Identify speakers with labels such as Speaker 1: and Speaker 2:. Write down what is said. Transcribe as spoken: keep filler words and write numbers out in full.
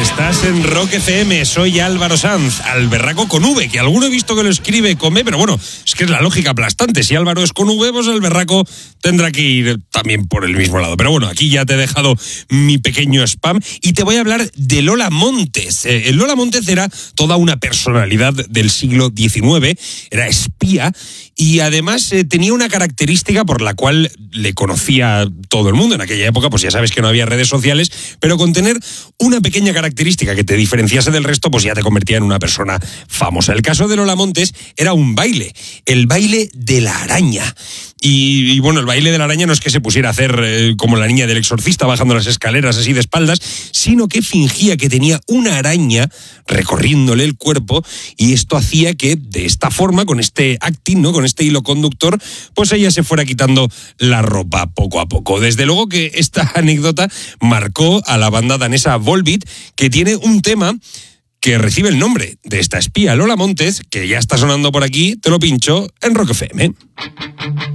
Speaker 1: Estás en Rock F M, soy Álvaro Sanz, Alberraco con V, que alguno he visto que lo escribe con B, pero bueno, es que es la lógica aplastante. Si Álvaro es con V, pues Alberraco tendrá que ir también por el mismo lado. Pero bueno, aquí ya te he dejado mi pequeño spam y te voy a hablar de Lola Montes. Eh, Lola Montes era toda una personalidad del siglo diecinueve, era espía y además eh, tenía una característica por la cual le conocía todo el mundo. En aquella época, pues ya sabes que no había redes sociales, pero con tener una pequeña característica que te diferenciase del resto, pues ya te convertía en una persona famosa. El caso de Lola Montes era un baile, el baile de la araña. Y, y bueno, el baile de la araña no es que se pusiera a hacer eh, como la niña del exorcista bajando las escaleras así de espaldas, sino que fingía que tenía una araña recorriéndole el cuerpo y esto hacía que de esta forma, con este acting, ¿no?, con este hilo conductor, pues ella se fuera quitando la ropa poco a poco. Desde luego que esta anécdota marcó a la banda danesa Volbeat, que tiene un tema que recibe el nombre de esta espía, Lola Montes, que ya está sonando por aquí. Te lo pincho en Rock F M.